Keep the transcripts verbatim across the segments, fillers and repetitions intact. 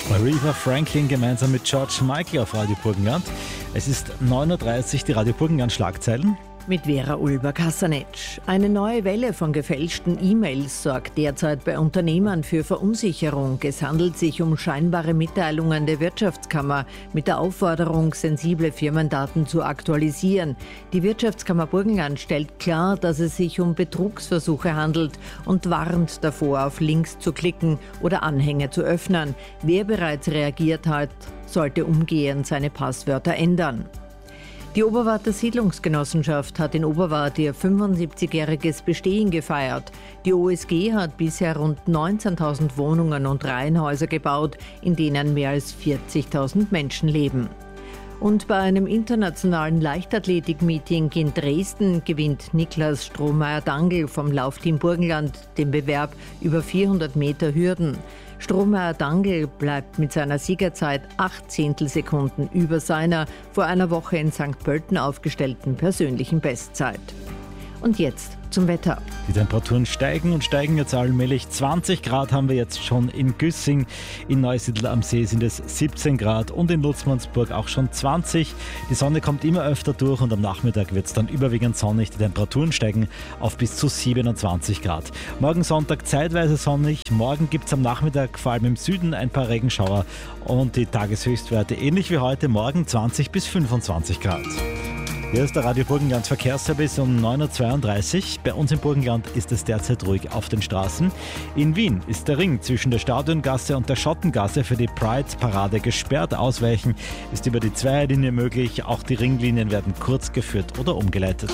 Aretha Franklin gemeinsam mit George Michael auf Radio Burgenland. Es ist neun Uhr dreißig, die Radio Burgenland Schlagzeilen. Mit Vera Ulber-Kassanec. Eine neue Welle von gefälschten E-Mails sorgt derzeit bei Unternehmern für Verunsicherung. Es handelt sich um scheinbare Mitteilungen der Wirtschaftskammer mit der Aufforderung, sensible Firmendaten zu aktualisieren. Die Wirtschaftskammer Burgenland stellt klar, dass es sich um Betrugsversuche handelt und warnt davor, auf Links zu klicken oder Anhänge zu öffnen. Wer bereits reagiert hat, sollte umgehend seine Passwörter ändern. Die Oberwarter Siedlungsgenossenschaft hat in Oberwart ihr fünfundsiebzigjähriges Bestehen gefeiert. Die O S G hat bisher rund neunzehntausend Wohnungen und Reihenhäuser gebaut, in denen mehr als vierzigtausend Menschen leben. Und bei einem internationalen Leichtathletik-Meeting in Dresden gewinnt Niklas Strohmeier-Dangl vom Laufteam Burgenland den Bewerb über vierhundert Meter Hürden. Strohmeier-Dangl bleibt mit seiner Siegerzeit acht Zehntelsekunden über seiner vor einer Woche in Sankt Pölten aufgestellten persönlichen Bestzeit. Und jetzt zum Wetter. Die Temperaturen steigen und steigen jetzt allmählich. zwanzig Grad haben wir jetzt schon in Güssing. In Neusiedl am See sind es siebzehn Grad und in Lutzmannsburg auch schon zwanzig. Die Sonne kommt immer öfter durch und am Nachmittag wird es dann überwiegend sonnig. Die Temperaturen steigen auf bis zu siebenundzwanzig Grad. Morgen Sonntag zeitweise sonnig. Morgen gibt es am Nachmittag vor allem im Süden ein paar Regenschauer und die Tageshöchstwerte ähnlich wie heute morgen zwanzig bis fünfundzwanzig Grad. Hier ist der Radio Burgenland Verkehrsservice um neun Uhr zweiunddreißig. Bei uns im Burgenland ist es derzeit ruhig auf den Straßen. In Wien ist der Ring zwischen der Stadiongasse und der Schottengasse für die Pride-Parade gesperrt. Ausweichen ist über die Zweierlinie möglich. Auch die Ringlinien werden kurz geführt oder umgeleitet.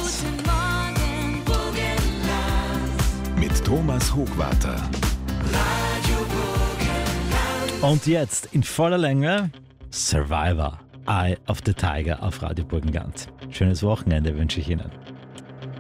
Guten Morgen, Burgenland. Mit Thomas Hochwarter. Radio Burgenland. Und jetzt in voller Länge Survivor, Eye of the Tiger auf Radio Burgenland. Schönes Wochenende wünsche ich Ihnen.